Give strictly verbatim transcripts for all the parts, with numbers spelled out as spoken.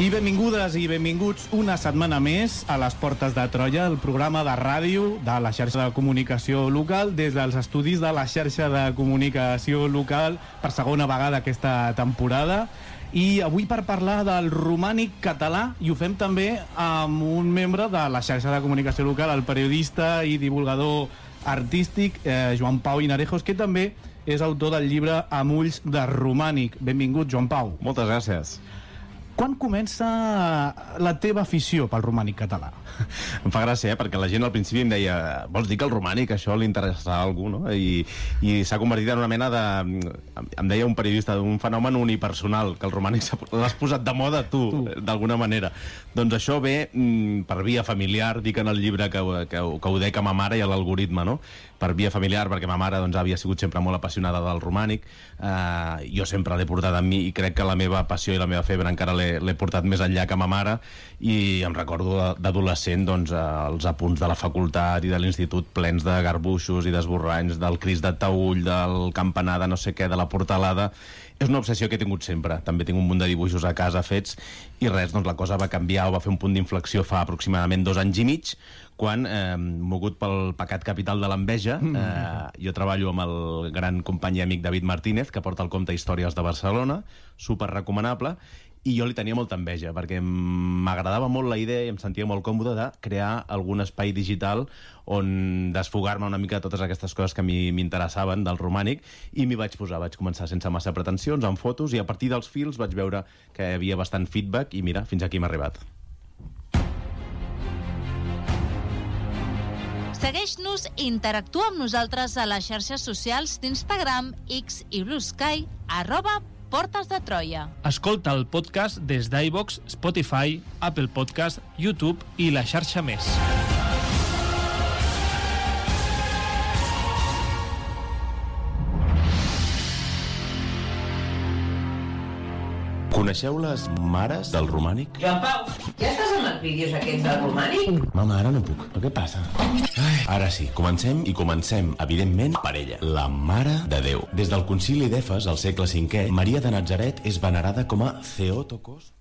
I benvingudes i benvinguts una setmana més a les Portes de Troia, el programa de ràdio de la xarxa de comunicació local, des dels estudis de la xarxa de comunicació local per segona vegada aquesta temporada. I avui per parlar del romànic català, i ho fem també amb un membre de la xarxa de comunicació local, el periodista i divulgador artístic eh, Joan Pau Hinarejos, que també és autor del llibre Amb ulls de romànic. Benvingut, Joan Pau. Moltes gràcies. Quan comença la teva afició pel romànic català? Em fa gràcia, eh? Perquè la gent al principi em deia vols dir que el romànic això li interessarà a algú, no? I, i s'ha convertit en una mena de... Em deia un periodista, un fenomen unipersonal, que el romànic l'has posat de moda tu, tu. d'alguna manera. Doncs això ve mm, per via familiar, dic en el llibre que, que, que ho dec a ma mare i a l'algoritme, no? Per via familiar, perquè ma mare doncs, havia sigut sempre molt apassionada del romànic. Eh, jo sempre l'he portat amb mi i crec que la meva passió i la meva febre encara l'he portat més enllà que ma mare, i em recordo d'adolescent doncs, els apunts de la facultat i de l'institut plens de garbuixos i d'esborranys, del Crist de Taüll, del campanar de no sé què, de la portalada. És una obsessió que he tingut sempre. També tinc un munt de dibuixos a casa fets i res, doncs la cosa va canviar o va fer un punt d'inflexió fa aproximadament dos anys i mig, quan, eh, mogut pel pecat capital de l'enveja, eh, jo treballo amb el gran company i amic David Martínez, que porta el compte Històries de Barcelona, super recomanable, i jo li tenia molta enveja, perquè m'agradava molt la idea i em sentia molt còmode de crear algun espai digital on desfogar-me una mica de totes aquestes coses que a mi m'interessaven del romànic, i m'hi vaig posar, vaig començar sense massa pretensions, amb fotos, i a partir dels fils vaig veure que hi havia bastant feedback, i mira, fins aquí m'ha arribat. Segueix-nos i interactua amb nosaltres a les xarxes socials d'Instagram, X i Blue Sky, arroba Portes de Troia. Escolta el podcast des d'iVoox, Spotify, Apple Podcast, YouTube i la xarxa més. Coneixeu les mares del romànic? Joan Pau, ja estàs amb els vídeos aquests del romànic? Mama, ara no puc. Però què passa? Ai. Ara sí, comencem i comencem, evidentment, per ella, la Mare de Déu. Des del concili d'Efes, al segle cinquè, Maria de Natzaret és venerada com a Theotokos.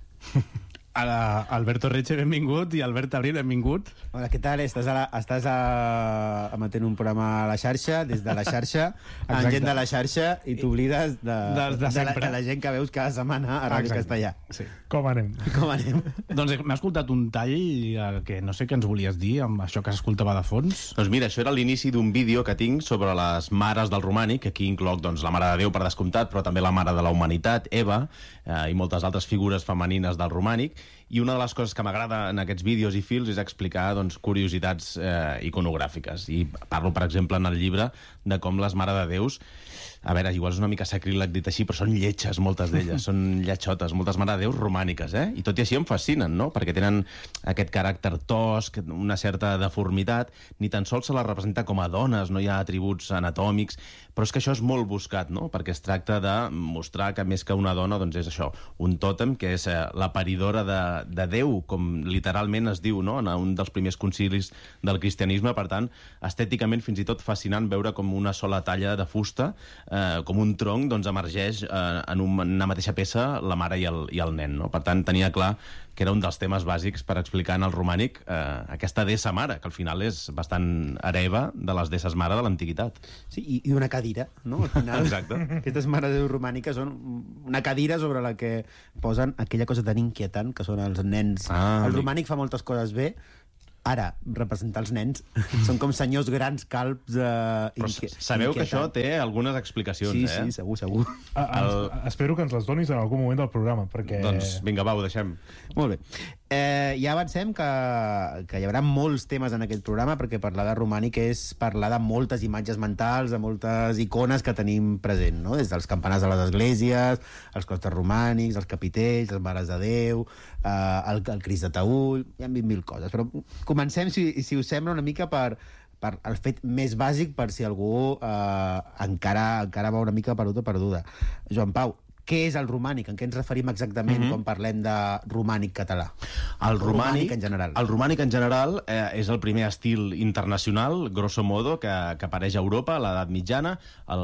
A la Alberto Reche, benvingut, i Albert Abril, benvingut. Hola, què tal? Estàs, a la, estàs a, emetent un programa a la xarxa, des de la xarxa, amb gent de la xarxa, i t'oblides de, de, de, de, la, de la gent que veus cada setmana a Ràdio Castellà. Sí. Com anem? Com anem? Doncs m'he escoltat un tall eh, que no sé què ens volies dir amb això que s'escoltava de fons. Doncs mira, això era l'inici d'un vídeo que tinc sobre les mares del romànic. Aquí incloc doncs, la Mare de Déu per descomptat, però també la Mare de la Humanitat, Eva, eh, i moltes altres figures femenines del romànic. I una de les coses que m'agrada en aquests vídeos i fils és explicar doncs, curiositats eh, iconogràfiques. I parlo, per exemple, en el llibre de com les Mare de Déus, a veure, igual és una mica sacríleg dit així, però són lletges moltes d'elles, són lletxotes, moltes Mare de Déus romàniques, eh? I tot i així em fascinen, no? Perquè tenen aquest caràcter tosc, una certa deformitat, ni tan sols se les representa com a dones, no hi ha atributs anatòmics, però és que això és molt buscat, no? Perquè es tracta de mostrar que més que una dona, doncs és això, un tòtem, que és eh, la paridora de, de Déu, com literalment es diu, no? En un dels primers concilis del cristianisme. Per tant, estèticament fins i tot fascinant veure com una sola talla de fusta, eh, com un tronc, doncs emergeix eh, en una mateixa peça la mare i el, i el nen, no? Per tant, tenia clar que era un dels temes bàsics per explicar en el romànic eh, aquesta deessa mare, que al final és bastant hereva de les deesses mare de l'antiguitat. Sí, i, i una cadira, no? Al final, exacte. Aquestes Mares de Déu romàniques són una cadira sobre la que posen aquella cosa tan inquietant que són els nens. Ah, el romànic fa moltes coses bé. Ara, representar els nens són com senyors grans, calbs... Eh, Però sabeu que això té algunes explicacions, sí, eh? Sí, segur, segur. A, a, el... Espero que ens les donis en algun moment del programa, perquè... Doncs vinga, va, ho deixem. Molt bé. Eh, ja avancem que, que hi haurà molts temes en aquest programa, perquè parlar de romànic és parlar de moltes imatges mentals, de moltes icones que tenim present, no? Des dels campanars de les esglésies, els costes romànics, els capitells, les Mares de Déu, eh, el, el Crist de Taüll, hi ha vint mil coses. Però comencem, si, si us sembla, una mica per, per el fet més bàsic, per si algú eh, encara, encara va una mica perdut o perduda. Joan Pau, què és el romànic? En què ens referim exactament mm-hmm. quan parlem de romànic català? El romànic, romànic en general. El romànic en general eh, és el primer estil internacional, grosso modo, que, que apareix a Europa a l'edat mitjana,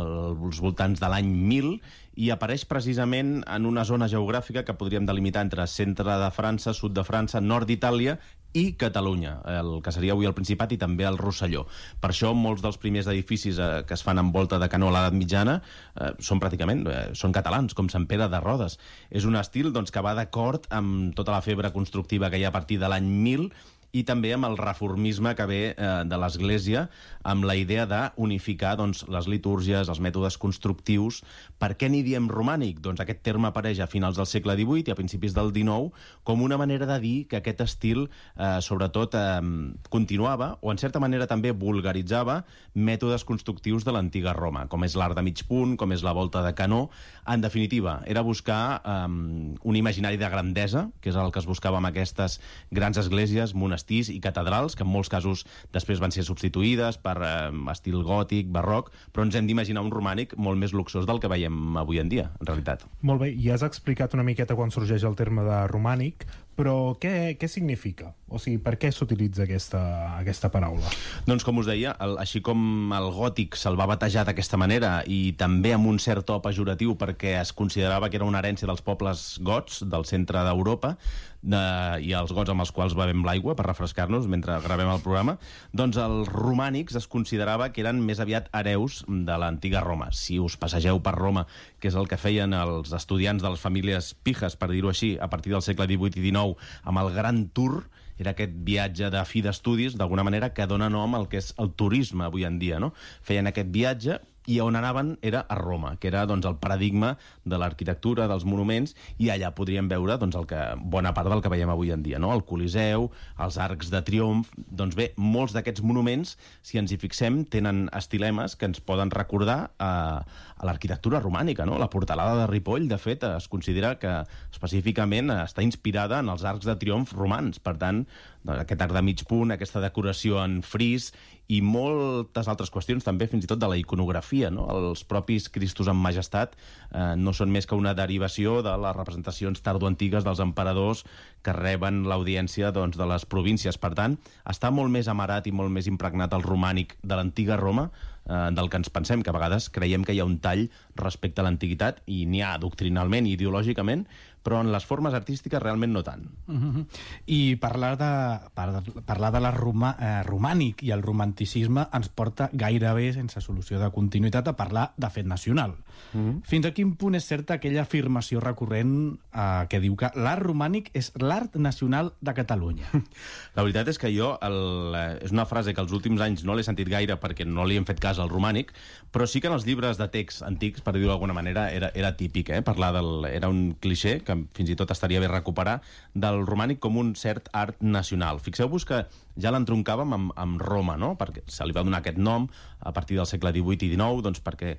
als voltants de l'any mil, i apareix precisament en una zona geogràfica que podríem delimitar entre centre de França, sud de França, nord d'Itàlia i Catalunya, el que seria avui el Principat, i també el Rosselló. Per això molts dels primers edificis eh, que es fan en volta de canó a l'edat mitjana eh, són pràcticament eh, són catalans, com Sant Pere de Rodes. És un estil doncs, que va d'acord amb tota la febre constructiva que hi ha a partir de l'any mil, i també amb el reformisme que ve eh, de l'Església, amb la idea d'unificar doncs, les litúrgies, els mètodes constructius. Per què n'hi diem romànic? Doncs aquest terme apareix a finals del segle divuit i a principis del dinou com una manera de dir que aquest estil eh, sobretot eh, continuava, o en certa manera també vulgaritzava, mètodes constructius de l'antiga Roma, com és l'art de mig punt, com és la volta de canó. En definitiva, era buscar eh, un imaginari de grandesa, que és el que es buscava amb aquestes grans esglésies, monestirs i catedrals, que en molts casos després van ser substituïdes per eh, estil gòtic, barroc, però ens hem d'imaginar un romànic molt més luxós del que veiem avui en dia, en realitat. Molt bé, i has explicat una miqueta quan sorgeix el terme de romànic, però què, què significa? O sigui, per què s'utilitza aquesta, aquesta paraula? Doncs, com us deia, el, així com el gòtic se'l va batejar d'aquesta manera i també amb un cert to pejoratiu perquè es considerava que era una herència dels pobles gots del centre d'Europa, de, i els gots amb els quals bevem l'aigua per refrescar-nos mentre gravem el programa, doncs els romànics es considerava que eren més aviat hereus de l'antiga Roma. Si us passegeu per Roma, que és el que feien els estudiants de les famílies pijes, per dir-ho així, a partir del segle divuit i dinou, amb el Gran Tour, era aquest viatge de fi d'estudis, d'alguna manera, que dona nom al que és el turisme avui en dia, no? Feien aquest viatge i on anaven era a Roma, que era doncs, el paradigma de l'arquitectura, dels monuments, i allà podríem veure doncs, el que, bona part del que veiem avui en dia, no? El Coliseu, els arcs de triomf. Doncs bé, molts d'aquests monuments, si ens hi fixem, tenen estilemes que ens poden recordar a, a l'arquitectura romànica, no? La portalada de Ripoll, de fet, es considera que específicament està inspirada en els arcs de triomf romans. Per tant, aquest arc de mig punt, aquesta decoració en fris i moltes altres qüestions, també fins i tot de la iconografia, no? Els propis Cristos en majestat eh, no són més que una derivació de les representacions tardoantigues dels emperadors que reben l'audiència doncs, de les províncies. Per tant, està molt més amarat i molt més impregnat el romànic de l'antiga Roma eh, del que ens pensem, que a vegades creiem que hi ha un tall respecte a l'antiguitat, i n'hi ha doctrinalment i ideològicament, però en les formes artístiques realment no tant. Mm-hmm. I parlar de, parlar de la roma, eh, romànic i el romanticisme ens porta gairebé, sense solució de continuïtat, a parlar de fet nacional. Mm-hmm. Fins a quin punt és certa aquella afirmació recurrent eh, que diu que l'art romànic és l'art nacional de Catalunya? La veritat és que jo, el, és una frase que els últims anys no l'he sentit gaire perquè no li hem fet cas al romànic, però sí que en els llibres de text antics, per dir-ho d'alguna manera, era, era típic, eh? Parlar del, era un clixé que fins i tot estaria bé recuperar, del romànic com un cert art nacional. Fixeu-vos que ja l'entroncàvem amb, amb Roma, no? Perquè se li va donar aquest nom a partir del segle divuit i dinou, doncs perquè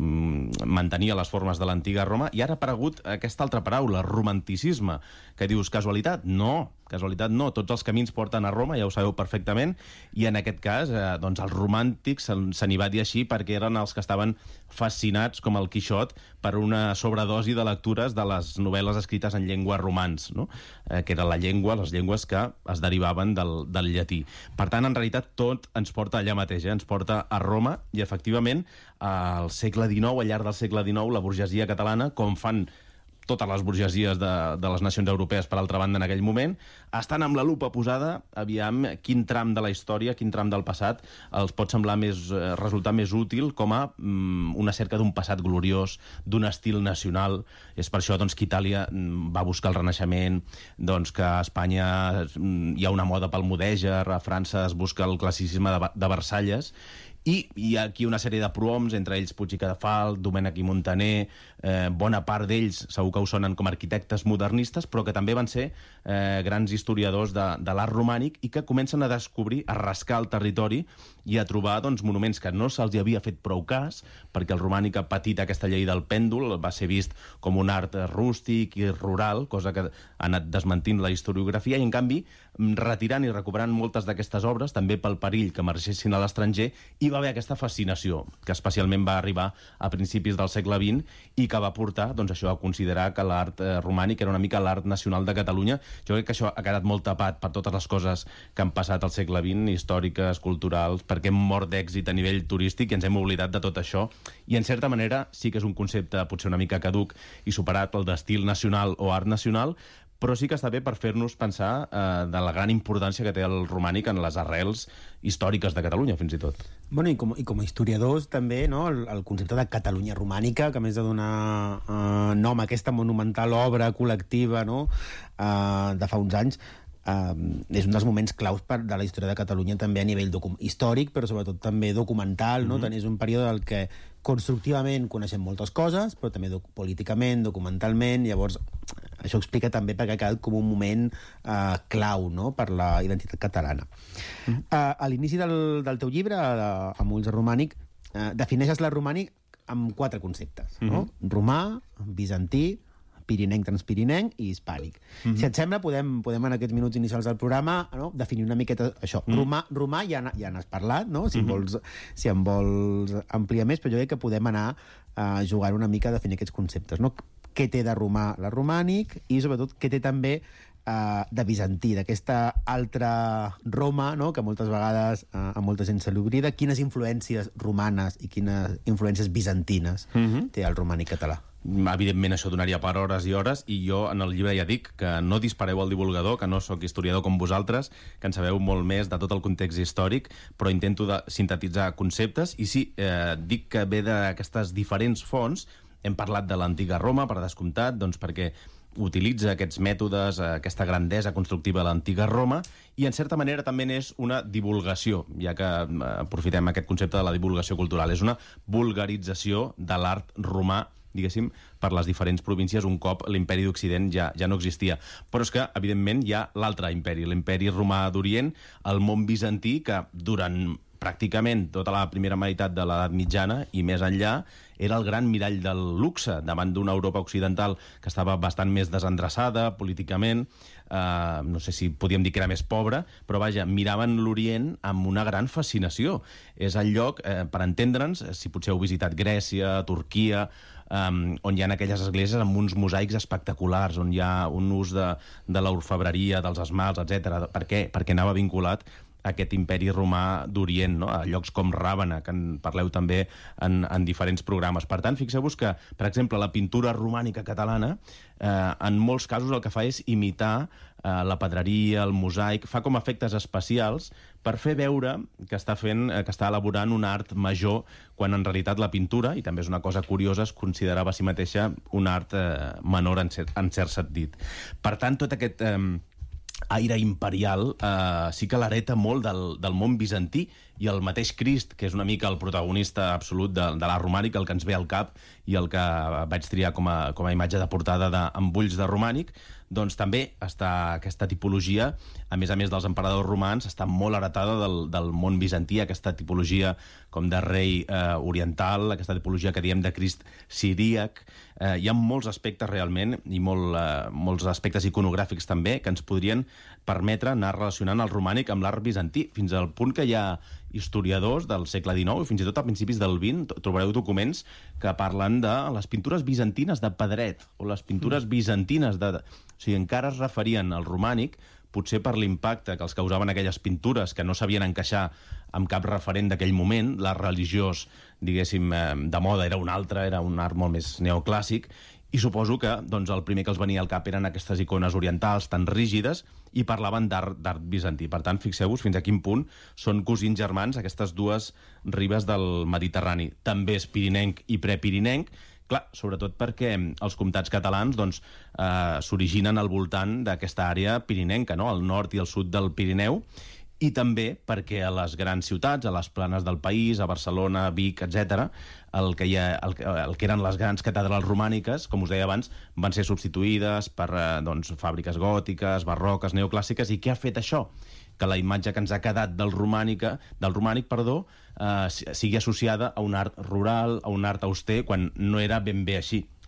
mm, mantenia les formes de l'antiga Roma, i ara ha aparegut aquesta altra paraula, romanticisme, que dius, casualitat? No, casualitat no, tots els camins porten a Roma, ja ho sabeu perfectament, i en aquest cas, eh, doncs els romàntics se, se n'hi va dir així perquè eren els que estaven fascinats, com el Quixot, per una sobredosi de lectures de les novel·les escrites en llengua romans, no? eh, que era la llengua, les llengües que es derivaven del, del llatí. Per tant, en realitat, tot ens porta allà mateix, eh? Ens porta a Roma, i efectivament, al segle dinou, al llarg del segle dinou, la burgesia catalana, com fan totes les burgesies de, de les nacions europees, per altra banda, en aquell moment, estan amb la lupa posada, aviam quin tram de la història, quin tram del passat els pot semblar més, resultar més útil com a mm, una cerca d'un passat gloriós, d'un estil nacional. És per això doncs, que Itàlia va buscar el Renaixement, doncs, que a Espanya hi ha una moda pel mudèjar, a França es busca el classicisme de, de Versalles, i hi ha aquí una sèrie de prohoms, entre ells Puig i Cadafalch, Domènech i Montaner, eh, bona part d'ells segur que ho sonen com a arquitectes modernistes, però que també van ser eh, grans historiadors de, de l'art romànic, i que comencen a descobrir, a rascar el territori i a trobar doncs, monuments que no se'ls havia fet prou cas, perquè el romànic ha patit aquesta llei del pèndol, va ser vist com un art rústic i rural, cosa que ha anat desmentint la historiografia, i en canvi retirant i recuperant moltes d'aquestes obres, també pel perill que marxessin a l'estranger, i va haver aquesta fascinació, que especialment va arribar a principis del segle vint, i que va portar doncs, això a considerar que l'art eh, romànic era una mica l'art nacional de Catalunya. Jo crec que això ha quedat molt tapat per totes les coses que han passat al segle vint, històriques, culturals, perquè hem mort d'èxit a nivell turístic i ens hem oblidat de tot això. I, en certa manera, sí que és un concepte potser una mica caduc i superat el d'estil nacional o art nacional, però sí que està bé per fer-nos pensar eh, de la gran importància que té el romànic en les arrels històriques de Catalunya, fins i tot. Bueno, i com, i com a historiadors, també, no?, el, el concepte de Catalunya romànica, que a més de donar eh, nom a aquesta monumental obra col·lectiva, no?, eh, de fa uns anys, Uh, és un dels moments claus per, de la història de Catalunya també a nivell històric, però sobretot també documental, no? Mm-hmm. És un període en què constructivament coneixem moltes coses, però també doc políticament, documentalment. Llavors, això explica també perquè ha quedat com un moment uh, clau, no?, per la identitat catalana. Mm-hmm. uh, a l'inici del, del teu llibre, uh, Amb ulls de romànic, uh, defineixes la romànic amb quatre conceptes, no? Mm-hmm. Romà, bizantí, pirinenc, transpirinenc i hispànic. Mm-hmm. Si et sembla, podem, podem en aquests minuts inicials del programa, no?, definir una miqueta això. Mm-hmm. Romà, romà ja, ja n'has parlat, no?, si, mm-hmm. vols, si em vols ampliar més, però jo crec que podem anar a jugar una mica a definir aquests conceptes, no? Què té de romà la romànic i, sobretot, què té també Uh, de bizantí, d'aquesta altra Roma, no?, que moltes vegades uh, a molta gent se l'oblida. Quines influències romanes i quines influències bizantines mm-hmm. té el romànic català? Evidentment, això donaria per hores i hores, i jo en el llibre ja dic que no dispareu al divulgador, que no sóc historiador com vosaltres, que en sabeu molt més de tot el context històric, però intento de sintetitzar conceptes, i sí, eh, dic que ve d'aquestes diferents fonts. Hem parlat de l'antiga Roma, per descomptat, doncs perquè utilitza aquests mètodes, aquesta grandesa constructiva de l'antiga Roma, i en certa manera també n'és una divulgació, ja que aprofitem aquest concepte de la divulgació cultural. És una vulgarització de l'art romà, diguéssim, per les diferents províncies un cop l'imperi d'Occident ja, ja no existia. Però és que, evidentment, hi ha l'altre imperi, l'imperi romà d'Orient, el món bizantí, que durant pràcticament tota la primera meitat de l'edat mitjana i més enllà era el gran mirall del luxe davant d'una Europa occidental que estava bastant més desendreçada políticament, eh, no sé si podíem dir que era més pobra, però vaja, miraven l'Orient amb una gran fascinació. És el lloc, eh, per entendre'ns, si potser heu visitat Grècia, Turquia, Um, on hi ha aquelles esglésies amb uns mosaics espectaculars, on hi ha un ús de, de l'orfebreria, dels esmalts, etcètera. Per què? Perquè anava vinculat a aquest imperi romà d'Orient, no?, a llocs com Ràbana, que en parleu també en, en diferents programes. Per tant, fixeu-vos que, per exemple, la pintura romànica catalana, eh, en molts casos el que fa és imitar eh, la pedreria, el mosaic, fa com efectes especials per fer veure que està fent, eh, que està elaborant un art major, quan en realitat la pintura, i també és una cosa curiosa, es considerava a si mateixa un art eh, menor en cert, en cert sentit. Per tant, tot aquest eh, aire imperial eh, sí que l'hereta molt del, del món bizantí, i el mateix Crist, que és una mica el protagonista absolut de, de l'art romànic, el que ens ve al cap i el que vaig triar com a, com a imatge de portada de, amb ulls de romànic, doncs també està aquesta tipologia, a més a més dels emperadors romans, està molt heretada del, del món bizantí, aquesta tipologia com de rei eh, oriental, aquesta tipologia que diem de Crist siríac. Eh, hi ha molts aspectes realment, i molt, eh, molts aspectes iconogràfics també, que ens podrien permetre anar relacionant el romànic amb l'art bizantí, fins al punt que hi ha historiadors del segle dinou i fins i tot a principis del vint trobareu documents que parlen de les pintures bizantines de Pedret o les pintures bizantines de... O sigui, encara es referien al romànic, potser per l'impacte que els causaven aquelles pintures que no sabien encaixar amb cap referent d'aquell moment. L'art religiós, diguéssim, de moda era un altre, era un art molt més neoclàssic, i suposo que doncs, el primer que els venia al cap eren aquestes icones orientals tan rígides i parlaven d'art bizantí. Per tant, fixeu-vos fins a quin punt són cosins germans aquestes dues ribes del Mediterrani. També és pirinenc i prepirinenc, clar, sobretot perquè els comtats catalans doncs, eh, s'originen al voltant d'aquesta àrea pirinenca, no?, al nord i al sud del Pirineu, i també perquè a les grans ciutats, a les planes del país, a Barcelona, Vic, etcètera, el que, hi ha, el, el que eren les grans catedrals romàniques, com us deia abans, van ser substituïdes per eh, doncs, fàbriques gòtiques, barroques, neoclàssiques. I què ha fet això? Que la imatge que ens ha quedat del, romànica, del romànic perdó, eh, sigui associada a un art rural, a un art auster, quan no era ben bé així.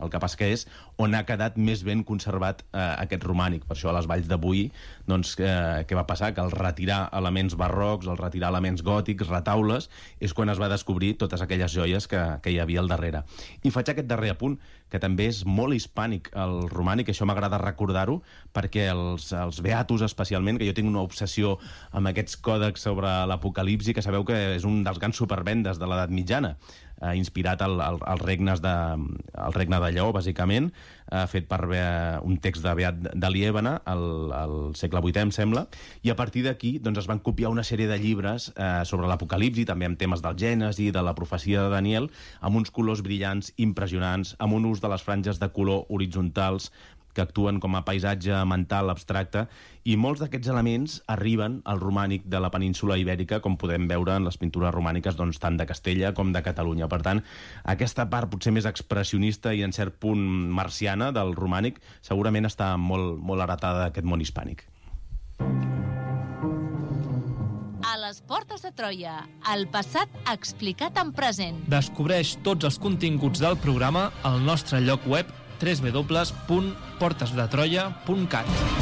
El que passa que és on ha quedat més ben conservat eh, aquest romànic. Per això a les valls de Boí, doncs, eh, què va passar? Que al retirar elements barrocs, al retirar elements gòtics, retaules, és quan es va descobrir totes aquelles joies que, que hi havia al darrere. I faig aquest darrer apunt, que també és molt hispànic el romànic, això m'agrada recordar-ho, perquè els, els beatos especialment, que jo tinc una obsessió amb aquests còdecs sobre l'apocalipsi, que sabeu que és un dels grans supervendes de l'edat mitjana, eh, inspirat al, al, als regnes de, al regne de Lleó, bàsicament, eh, fet per eh, un text de Beat de Liébana, al, al segle vuitè, em sembla, i a partir d'aquí doncs, es van copiar una sèrie de llibres eh, sobre l'apocalipsi, també amb temes del Gènesi, de la profecia de Daniel, amb uns colors brillants impressionants, amb un ús de les franges de color horitzontals que actuen com a paisatge mental abstracte, i molts d'aquests elements arriben al romànic de la península ibèrica, com podem veure en les pintures romàniques doncs, tant de Castella com de Catalunya. Per tant, aquesta part potser més expressionista i en cert punt marciana del romànic segurament està molt, molt heretada d'aquest món hispànic. A les portes de Troia, el passat explicat en present. Descobreix tots els continguts del programa al nostre lloc web w w w punt portes de troia punt cat.